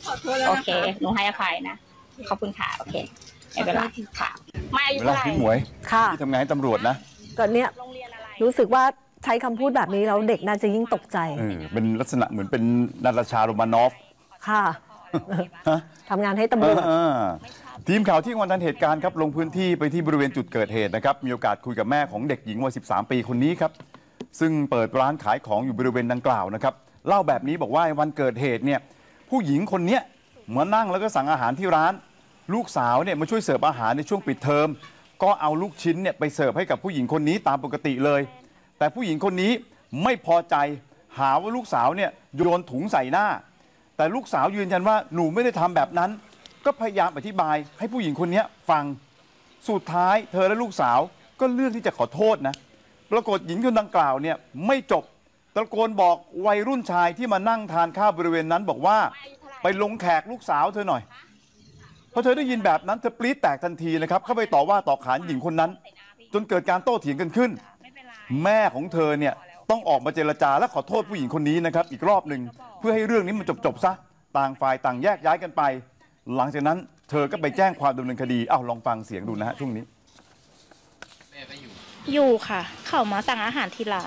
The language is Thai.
โอเคหนูให้อภัยนะขอบคุณค่ะโอเคไม่เป็นไรค่ะมาอายุเวเท่าลาไหร่พี่หมวยค่ะที่ทำงานให้ตำรวจนะก็เนี่ยโรงเรียนอะไรรู้สึกว่าใช้คำพูดแบบนี้แล้วเด็กน่าจะยิ่งตกใจเป็นลักษณะเหมือนเป็นนาตาชาโรมานอฟค่ะฮะทำงานให้ตำรวจทีมข่าวที่วันทันเหตุการณ์ครับลงพื้นที่ไปที่บริเวณจุดเกิดเหตุนะครับมีโอกาสคุยกับแม่ของเด็กหญิงวัย13 ปีคนนี้ครับซึ่งเปิดร้านขายของอยู่บริเวณดังกล่าวนะครับเล่าแบบนี้บอกว่าวันเกิดเหตุเนี่ยผู้หญิงคนเนี้ยมานั่งแล้วก็สั่งอาหารที่ร้าน ลูกสาวเนี่ยมาช่วยเสิร์ฟอาหารในช่วงปิดเทอมก็เอาลูกชิ้นเนี่ยไปเสิร์ฟให้กับผู้หญิงคนนี้ตามปกติเลย แต่ผู้หญิงคนนี้ไม่พอใจหาว่าลูกสาวเนี่ยโยนถุงใส่หน้า แต่ลูกสาวยืนยันว่าหนูไม่ได้ทำแบบนั้น ก็พยายามอธิบายให้ผู้หญิงคนนี้ฟังสุดท้ายเธอและลูกสาวก็เลือกที่จะขอโทษนะปรากฏหญิงคนดังกล่าวเนี่ยไม่จบตะโกนบอกวัยรุ่นชายที่มานั่งทานข้าวบริเวณนั้นบอกว่าไปลงแขกลูกสาวเธอหน่อยพอเธอได้ยินแบบนั้นเธอปรี๊ดแตกทันทีนะครับเข้าไปต่อว่าต่อขานหญิงคนนั้น จนเกิดการโต้เถียงกันขึ้น แม่ของเธอเนี่ยต้องออกมาเจรจาและขอโทษผู้หญิงคนนี้นะครับอีกรอบหนึ่งเพื่อให้เรื่องนี้มันจบซะต่างฝ่ายต่างแยกย้ายกันไป หลังจากนั้นเธอก็ไปแจ้งความดำเนินคดีลองฟังเสียงดูนะฮะช่วงนี้อยู่ค่ะ เขามาสั่งอาหารที่ร้าน